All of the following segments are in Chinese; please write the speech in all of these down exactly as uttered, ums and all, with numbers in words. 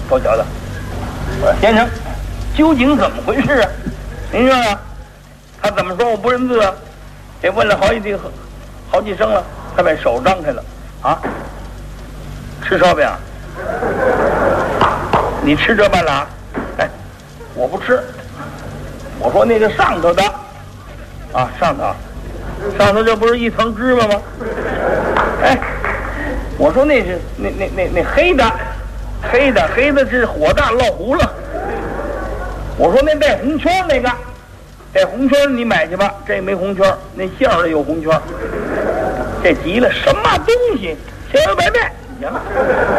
包饺子。我说先生，究竟怎么回事啊？您说啊，他怎么说我不认字啊？这问了好几句，好几声了，他把手张开了啊，吃烧饼啊？你吃这半拉？哎，我不吃。我说那个上头的啊，上头上头这不是一层芝麻吗？哎，我说那是那那那那黑的黑的黑的是火大烙糊了。我说那带红圈那个带红圈你买去吧，这没红圈，那馅儿里有红圈。这急了，什么东西千元百面，行了，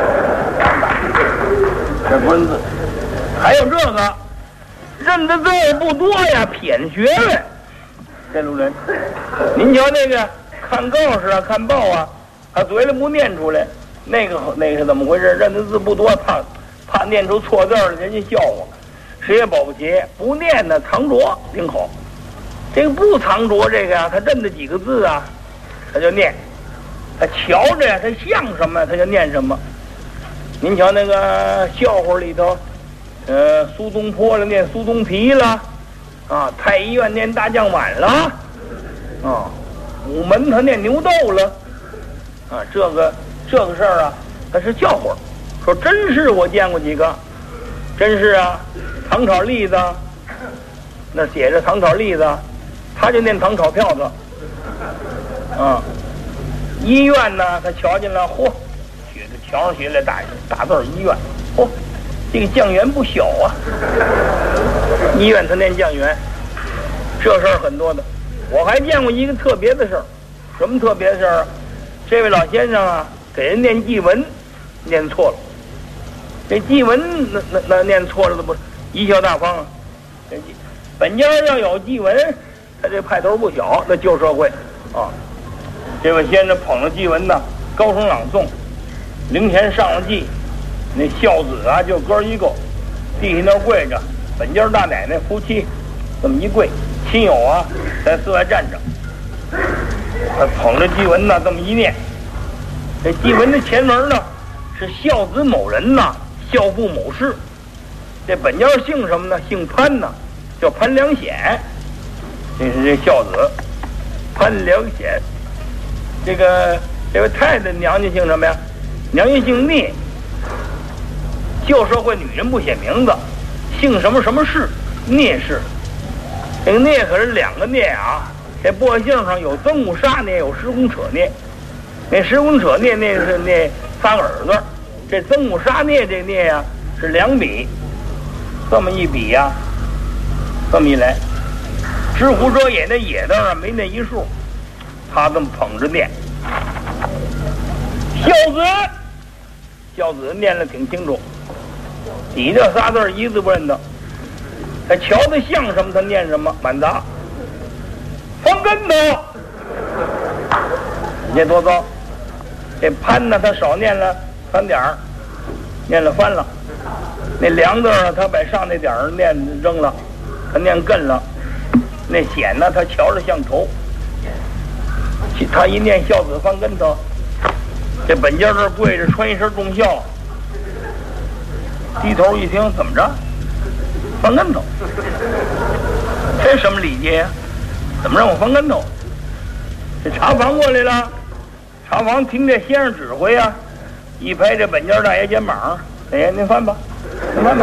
这不认字。还有这个认的字不多呀，谝学问。这路人，您瞧那个看告示啊，看报啊，他嘴里不念出来，那个那个是怎么回事？认的字不多，怕怕念出错字了，人家笑话，谁也保不齐。不念呢，藏拙领口。这个不藏拙，这个呀、啊，他认得几个字啊，他就念。他瞧着呀，他像什么，他就念什么。您瞧那个笑话里头，呃，苏东坡了念苏东皮了，啊，太医院念大酱碗了，啊，午门他念牛豆了，啊，这个这个事儿啊，他是笑话。说真是我见过几个，真是啊，糖炒栗子，那写着糖炒栗子，他就念糖炒票子，啊，医院呢，他瞧见了，嚯，写着墙上写着大大字医院，嚯，这个酱园不小啊，医院他念酱园，这事儿很多的。我还见过一个特别的事儿，什么特别的事儿啊？这位老先生啊，给人念祭文，念错了。这祭文那那那念错了，那不贻笑大方啊！这本家要有祭文，他这派头不小，那旧社会啊。这位先生捧着祭文呢，高声朗诵，灵前上了祭，那孝子啊就哥一个，地下那跪着，本家大奶奶夫妻这么一跪，亲友啊在寺外站着，他捧着祭文呢这么一念，这祭文的前文呢是孝子某人呐，孝父某氏，这本家姓什么呢？姓潘呢，叫潘良显，这是这孝子潘良显。这个这位太太娘家姓什么呀？娘家姓聂。旧社会女人不写名字，姓什么什么氏，聂氏。这个聂可是两个聂啊，这薄姓上有曾母杀聂，有石公扯聂。那石公扯聂那是那仨耳朵，这曾母杀聂这聂呀、啊、是两笔，这么一笔呀、啊，这么一来，知乎者也那也字啊没那一数。他这么捧着念，孝子，孝子念了挺清楚，底下仨字一字不认得。他瞧他像什么，他念什么，满砸。翻跟头，你这多糟！这潘呢，他少念了三点儿，念了翻了。那梁字呢，他把上那点儿念扔了，他念艮了。那显呢，他瞧着像头。他一念孝子翻跟头，这本家这跪着穿一身重孝，低头一听，怎么着？翻跟头？这什么礼节呀？怎么让我翻跟头？这茶房过来了，茶房听这先生指挥呀、啊，一拍这本家大爷肩膀，大爷您翻吧，您翻吧。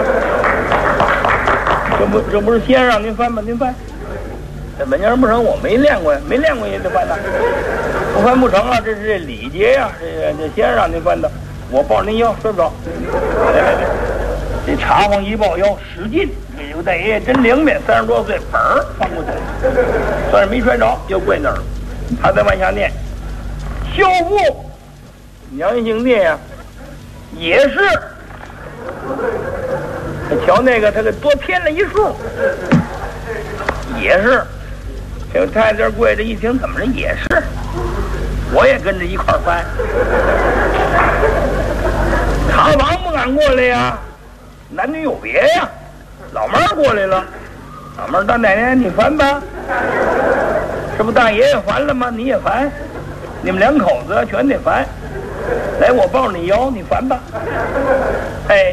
这不这不是先生让您翻吧，您翻。这本家人不成，我没练过呀，没练过也得翻的，不翻不成啊！这是这礼节呀、啊，这个这先生让您翻的，我抱您腰睡不着。来来来，这茶房一抱腰，使劲，这个大爷真灵敏，三十多岁，本儿翻过去了，算是没摔着，又跪那儿了。他再往下念，孝父，娘家姓聂呀，也是。他瞧那个，他给多添了一数，也是。这太太跪着一听，怎么着也是，我也跟着一块翻。茶房不敢过来呀，男女有别呀。老妹儿过来了，老妹儿大奶奶你翻吧，这不大爷也翻了吗？你也翻，你们两口子全得翻。来，我抱你腰，你翻吧。哎。